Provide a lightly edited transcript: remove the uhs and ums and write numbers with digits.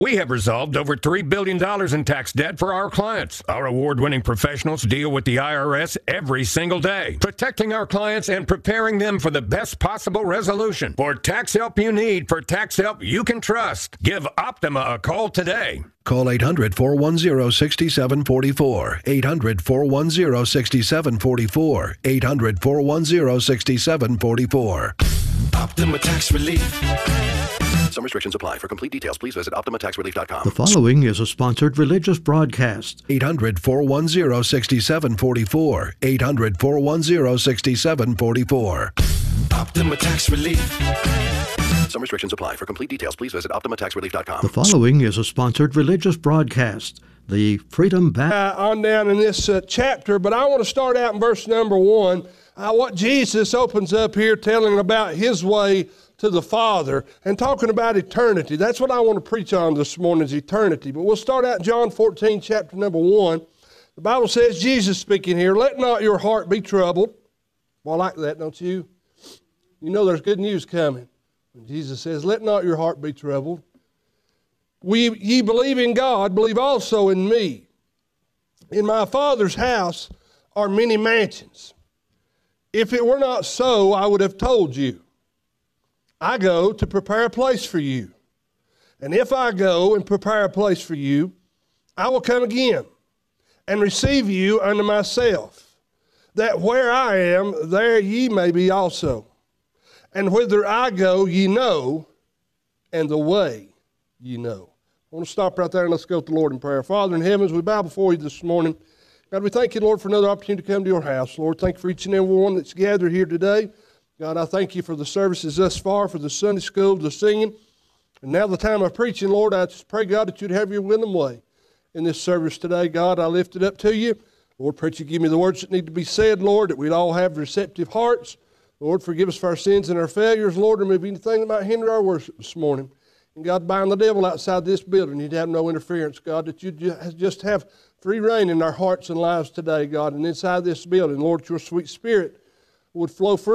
We have resolved over $3 billion in tax debt for our clients. Our award-winning professionals deal with the IRS every single day, protecting our clients and preparing them for the best possible resolution. For tax help you need, for tax help you can trust, give Optima a call today. Call 800-410-6744. 800-410-6744. 800-410-6744. Optima Tax Relief. Some restrictions apply. For complete details, please visit OptimaTaxRelief.com. The following is a sponsored religious broadcast. 800-410-6744. 800-410-6744. Optima Tax Relief. Some restrictions apply. For complete details, please visit OptimaTaxRelief.com. The following is a sponsored religious broadcast. The Freedom on down in this chapter, but I want to start out in verse number 1. What Jesus opens up here telling about his way to the Father and talking about eternity. That's what I want to preach on this morning, is eternity. But we'll start out in John 14, chapter number 1. The Bible says, Jesus speaking here, let not your heart be troubled. Well, I like that, don't you? You know there's good news coming. When Jesus says, let not your heart be troubled. Ye believe in God, believe also in me. In my Father's house are many mansions. If it were not so, I would have told you. I go to prepare a place for you. And if I go and prepare a place for you, I will come again and receive you unto myself, that where I am, there ye may be also. And whither I go, ye know, and the way ye know. I want to stop right there and let's go to the Lord in prayer. Father in heaven, as we bow before you this morning, God, we thank you, Lord, for another opportunity to come to your house. Lord, thank you for each and every one that's gathered here today. God, I thank you for the services thus far, for the Sunday school, the singing. And now the time of preaching, Lord, I just pray, God, that you'd have your will and way in this service today. God, I lift it up to you. Lord, pray you give me the words that need to be said, Lord, that we'd all have receptive hearts. Lord, forgive us for our sins and our failures. Lord, remove anything that might hinder our worship this morning. And God, bind the devil outside this building. You'd have no interference, God, that you'd just have free reign in our hearts and lives today, God. And inside this building, Lord, your sweet spirit would flow free.